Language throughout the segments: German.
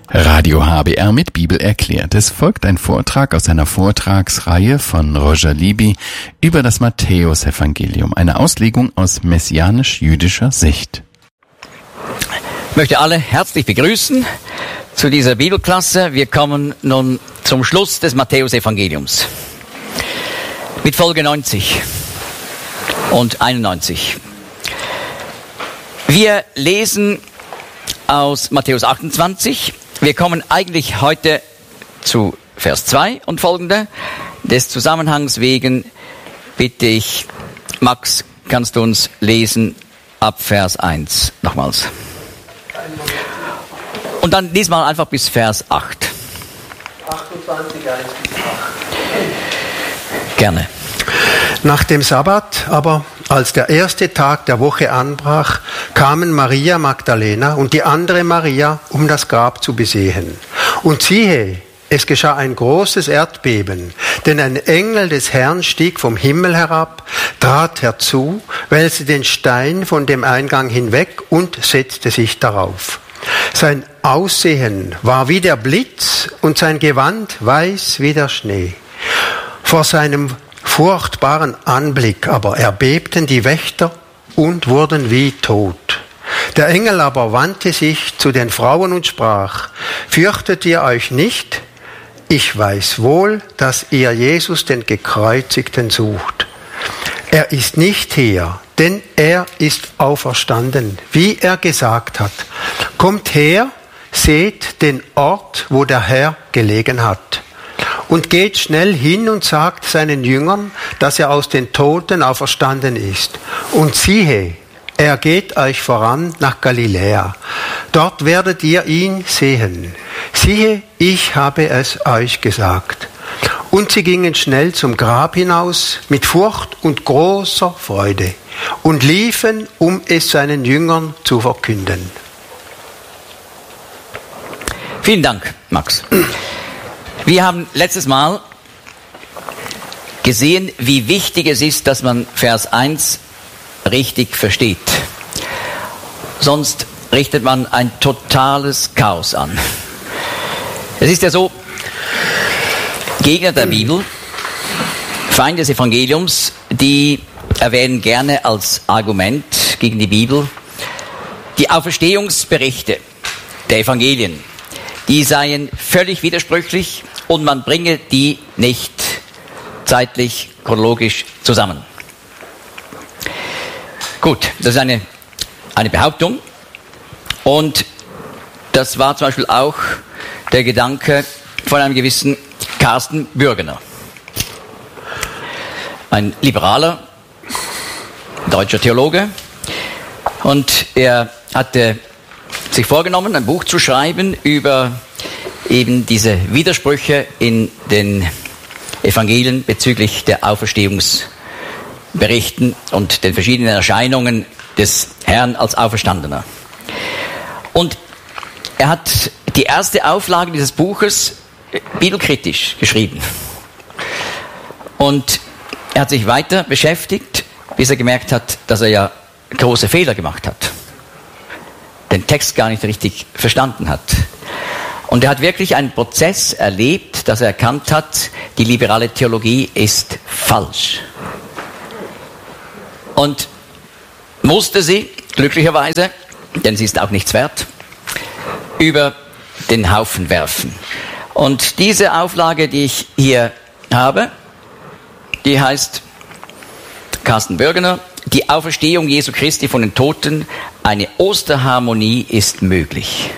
Radio HBR mit Bibel erklärt. Es folgt ein Vortrag aus einer Vortragsreihe von Roger Libby über das Matthäusevangelium, eine Auslegung aus messianisch-jüdischer Sicht. Ich möchte alle herzlich begrüßen zu dieser Bibelklasse. Wir kommen nun zum Schluss des Matthäusevangeliums mit Folge 90 und 91. Wir lesen aus Matthäus 28. Wir kommen eigentlich heute zu Vers 2 und folgende. Des Zusammenhangs wegen bitte ich, Max, kannst du uns lesen ab Vers 1 nochmals. Und dann diesmal einfach bis Vers 8. 28, 1 bis 8. Gerne. Nach dem Sabbat aber, als der erste Tag der Woche anbrach, kamen Maria Magdalena und die andere Maria, um das Grab zu besehen. Und siehe, es geschah ein großes Erdbeben, denn ein Engel des Herrn stieg vom Himmel herab, trat herzu, wälzte den Stein von dem Eingang hinweg und setzte sich darauf. Sein Aussehen war wie der Blitz und sein Gewand weiß wie der Schnee. Vor seinem furchtbaren Anblick aber erbebten die Wächter und wurden wie tot. Der Engel aber wandte sich zu den Frauen und sprach: Fürchtet ihr euch nicht? Ich weiß wohl, dass ihr Jesus, den Gekreuzigten, sucht. Er ist nicht hier, denn er ist auferstanden, wie er gesagt hat. Kommt her, seht den Ort, wo der Herr gelegen hat. Und geht schnell hin und sagt seinen Jüngern, dass er aus den Toten auferstanden ist. Und siehe, er geht euch voran nach Galiläa. Dort werdet ihr ihn sehen. Siehe, ich habe es euch gesagt. Und sie gingen schnell zum Grab hinaus mit Furcht und großer Freude und liefen, um es seinen Jüngern zu verkünden. Vielen Dank, Max. Wir haben letztes Mal gesehen, wie wichtig es ist, dass man Vers 1 richtig versteht. Sonst richtet man ein totales Chaos an. Es ist ja so, Gegner der Bibel, Feinde des Evangeliums, die erwähnen gerne als Argument gegen die Bibel die Auferstehungsberichte der Evangelien. Die seien völlig widersprüchlich und man bringe die nicht zeitlich, chronologisch zusammen. Gut, das ist eine Behauptung. Und das war zum Beispiel auch der Gedanke von einem gewissen Carsten Bürgener. Ein liberaler deutscher Theologe. Und er hatte sich vorgenommen, ein Buch zu schreiben über eben diese Widersprüche in den Evangelien bezüglich der Auferstehungsberichten und den verschiedenen Erscheinungen des Herrn als Auferstandener. Und er hat die erste Auflage dieses Buches bibelkritisch geschrieben. Und er hat sich weiter beschäftigt, bis er gemerkt hat, dass er ja große Fehler gemacht hat. Den Text gar nicht richtig verstanden hat. Und er hat wirklich einen Prozess erlebt, dass er erkannt hat, die liberale Theologie ist falsch. Und musste sie, glücklicherweise, denn sie ist auch nichts wert, über den Haufen werfen. Und diese Auflage, die ich hier habe, die heißt Carsten Bürgener: Die Auferstehung Jesu Christi von den Toten, eine Osterharmonie ist möglich.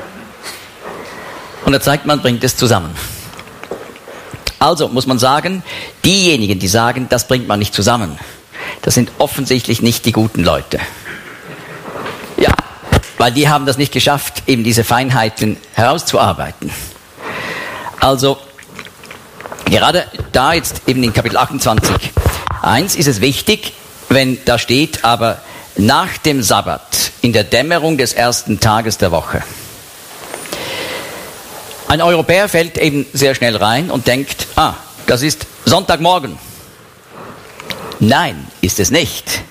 Und er zeigt, man bringt es zusammen. Also muss man sagen, diejenigen, die sagen, das bringt man nicht zusammen, das sind offensichtlich nicht die guten Leute. Ja, weil die haben das nicht geschafft, eben diese Feinheiten herauszuarbeiten. Also, gerade da jetzt eben in Kapitel 28:1 ist es wichtig, wenn da steht, aber nach dem Sabbat, in der Dämmerung des ersten Tages der Woche. Ein Europäer fällt eben sehr schnell rein und denkt, das ist Sonntagmorgen. Nein, ist es nicht.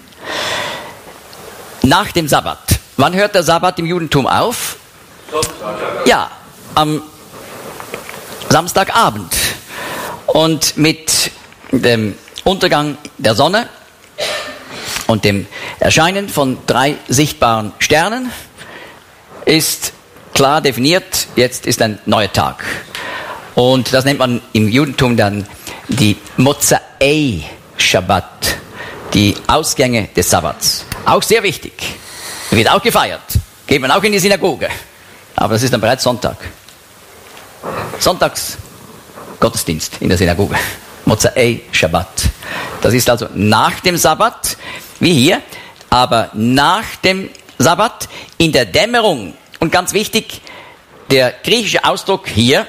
Nach dem Sabbat. Wann hört der Sabbat im Judentum auf? Ja, am Samstagabend. Und mit dem Untergang der Sonne und dem Erscheinen von 3 sichtbaren Sternen ist klar definiert, jetzt ist ein neuer Tag. Und das nennt man im Judentum dann die Motzei Shabbat, die Ausgänge des Sabbats. Auch sehr wichtig. Wird auch gefeiert. Geht man auch in die Synagoge. Aber das ist dann bereits Sonntag. Sonntags Gottesdienst in der Synagoge. Motzei Shabbat. Das ist also nach dem Sabbat, wie hier, aber nach dem Sabbat in der Dämmerung. Und ganz wichtig, der griechische Ausdruck hier,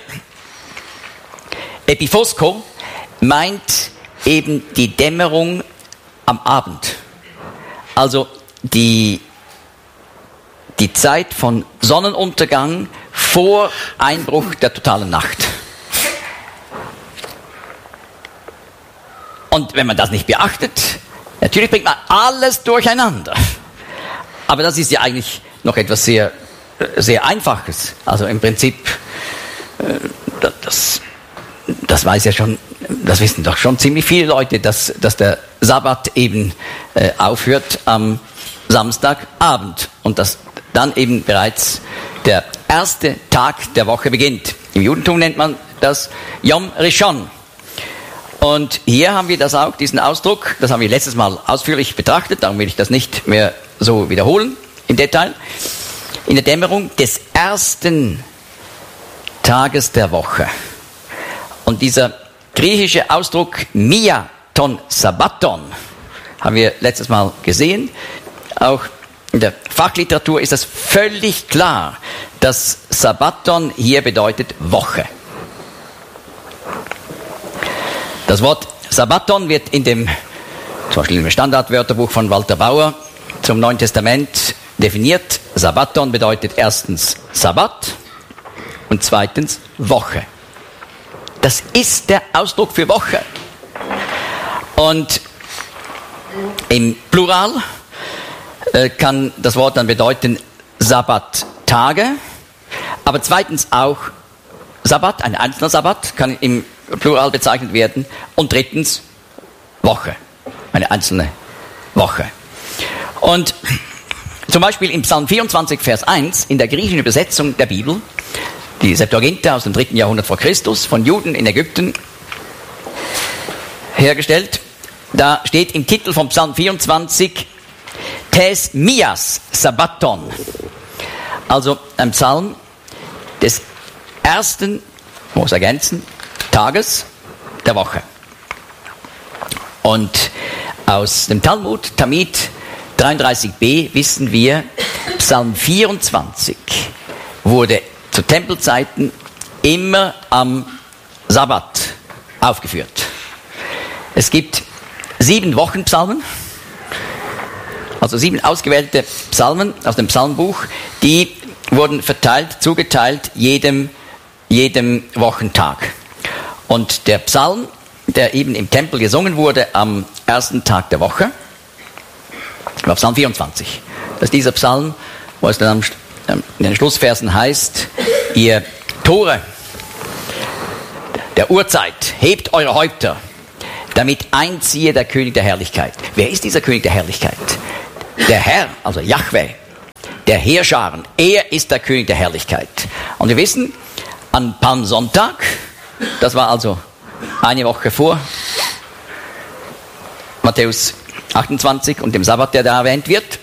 Epiphosko, meint eben die Dämmerung am Abend. Also die Zeit von Sonnenuntergang vor Einbruch der totalen Nacht. Und wenn man das nicht beachtet, natürlich bringt man alles durcheinander. Aber das ist ja eigentlich noch etwas sehr, sehr Einfaches. Also im Prinzip, das weiß ja schon, das wissen doch schon ziemlich viele Leute, dass der Sabbat eben aufhört am Samstagabend und dass dann eben bereits der erste Tag der Woche beginnt. Im Judentum nennt man das Yom Rishon. Und hier haben wir das auch, diesen Ausdruck, das haben wir letztes Mal ausführlich betrachtet, darum will ich das nicht mehr so wiederholen im Detail. In der Dämmerung des ersten Tages der Woche. Und dieser griechische Ausdruck Mia ton Sabbaton haben wir letztes Mal gesehen. Auch in der Fachliteratur ist das völlig klar, dass Sabbaton hier bedeutet Woche. Das Wort Sabbaton wird zum Beispiel im Standardwörterbuch von Walter Bauer zum Neuen Testament definiert. Sabbaton bedeutet erstens Sabbat und zweitens Woche. Das ist der Ausdruck für Woche. Und im Plural kann das Wort dann bedeuten Sabbattage, aber zweitens auch Sabbat, ein einzelner Sabbat, kann im Plural bezeichnet werden. Und drittens Woche, eine einzelne Woche. Und zum Beispiel im Psalm 24, Vers 1, in der griechischen Übersetzung der Bibel, die Septuaginta aus dem 3. Jahrhundert vor Christus, von Juden in Ägypten hergestellt, da steht im Titel vom Psalm 24, Tes mias Sabbaton. Also ein Psalm des ersten, muss ergänzen, Tages der Woche. Und aus dem Talmud, Tamid 33b, wissen wir, Psalm 24 wurde zu Tempelzeiten immer am Sabbat aufgeführt. Es gibt 7 Wochenpsalmen, also 7 ausgewählte Psalmen aus dem Psalmbuch, die wurden zugeteilt jedem Wochentag. Und der Psalm, der eben im Tempel gesungen wurde am ersten Tag der Woche, war Psalm 24. Das ist dieser Psalm, wo es dann in den Schlussversen heißt, ihr Tore der Urzeit, hebt eure Häupter, damit einziehe der König der Herrlichkeit. Wer ist dieser König der Herrlichkeit? Der Herr, also Jahwe, der Heerscharen, er ist der König der Herrlichkeit. Und wir wissen, an Palmsonntag, das war also eine Woche vor Matthäus 28 und dem Sabbat, der da erwähnt wird.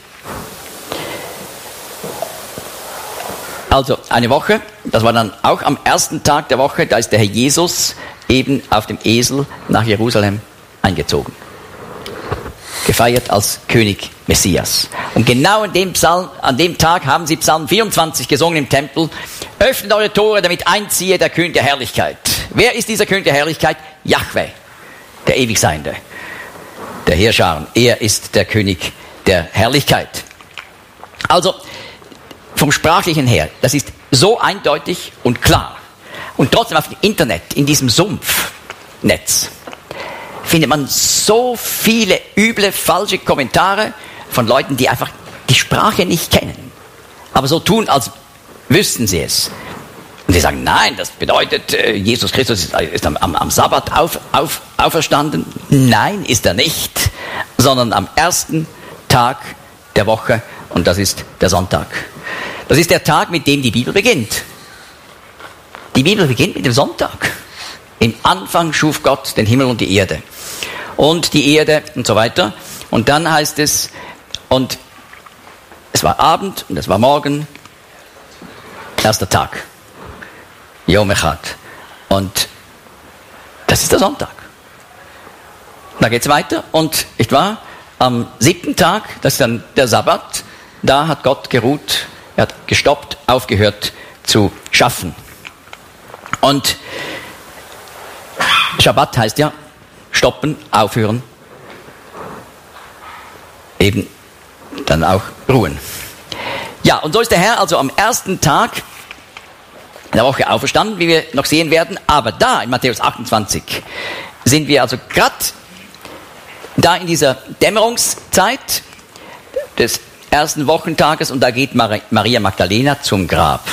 Also eine Woche, das war dann auch am ersten Tag der Woche, da ist der Herr Jesus eben auf dem Esel nach Jerusalem eingezogen. Gefeiert als König Messias. Und genau an dem Tag haben sie Psalm 24 gesungen im Tempel. Öffnet eure Tore, damit einziehe der König der Herrlichkeit. Wer ist dieser König der Herrlichkeit? Jahwe, der Ewigseinde, der Heerscharen. Er ist der König der Herrlichkeit. Also, vom Sprachlichen her, das ist so eindeutig und klar. Und trotzdem auf dem Internet, in diesem Sumpfnetz, findet man so viele üble, falsche Kommentare von Leuten, die einfach die Sprache nicht kennen, aber so tun, als wüssten sie es. Und die sagen, nein, das bedeutet, Jesus Christus ist am Sabbat auferstanden. Nein, ist er nicht, sondern am ersten Tag der Woche, und das ist der Sonntag. Das ist der Tag, mit dem die Bibel beginnt. Die Bibel beginnt mit dem Sonntag. Im Anfang schuf Gott den Himmel und die Erde. Und die Erde und so weiter. Und dann heißt es, und es war Abend und es war Morgen, erster Tag. Yom Echad. Und das ist der Sonntag. Da geht's weiter und, nicht wahr, am 7. Tag, das ist dann der Sabbat, da hat Gott geruht, er hat gestoppt, aufgehört zu schaffen. Und Schabbat heißt ja stoppen, aufhören, eben dann auch ruhen. Ja, und so ist der Herr also am ersten Tag der Woche auferstanden, wie wir noch sehen werden. Aber da, in Matthäus 28, sind wir also gerade da in dieser Dämmerungszeit des ersten Wochentages und da geht Maria Magdalena zum Grab.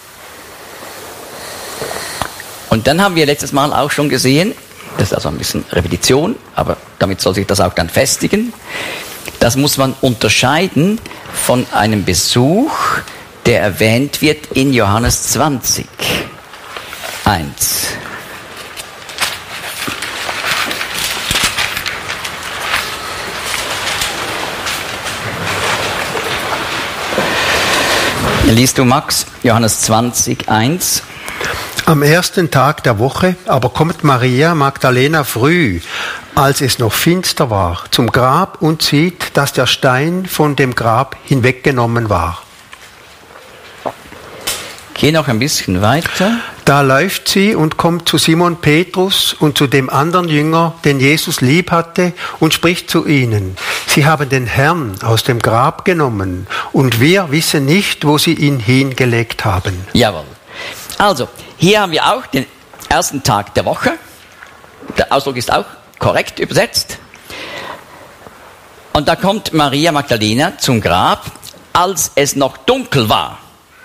Und dann haben wir letztes Mal auch schon gesehen, das ist also ein bisschen Repetition, aber damit soll sich das auch dann festigen. Das muss man unterscheiden von einem Besuch, der erwähnt wird in Johannes 20, 1. Liest du, Max, Johannes 20, 1? Am ersten Tag der Woche aber kommt Maria Magdalena früh, als es noch finster war, zum Grab und sieht, dass der Stein von dem Grab hinweggenommen war. Geh noch ein bisschen weiter. Da läuft sie und kommt zu Simon Petrus und zu dem anderen Jünger, den Jesus lieb hatte, und spricht zu ihnen: Sie haben den Herrn aus dem Grab genommen und wir wissen nicht, wo sie ihn hingelegt haben. Jawohl. Also, hier haben wir auch den ersten Tag der Woche. Der Ausdruck ist auch korrekt übersetzt. Und da kommt Maria Magdalena zum Grab, als es noch dunkel war.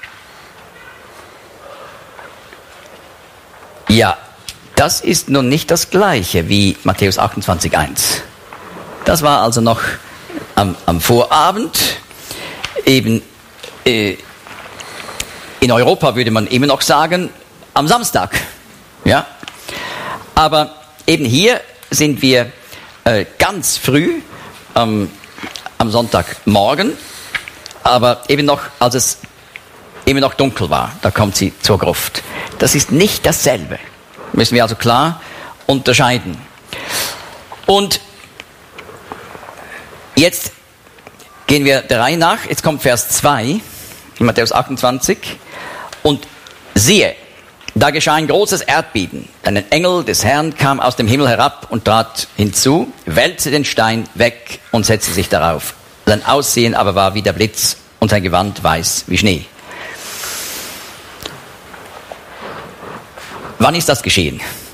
Ja, das ist nun nicht das Gleiche wie Matthäus 28,1. Das war also noch am Vorabend. Eben in Europa würde man immer noch sagen, am Samstag. Ja? Aber eben hier sind wir ganz früh am Sonntagmorgen, aber eben noch, als es eben noch dunkel war, da kommt sie zur Gruft. Das ist nicht dasselbe. Müssen wir also klar unterscheiden. Und jetzt gehen wir der Reihe nach. Jetzt kommt Vers 2 in Matthäus 28. Und siehe, da geschah ein großes Erdbeben. Ein Engel des Herrn kam aus dem Himmel herab und trat hinzu, wälzte den Stein weg und setzte sich darauf. Sein Aussehen aber war wie der Blitz und sein Gewand weiß wie Schnee. Wann ist das geschehen?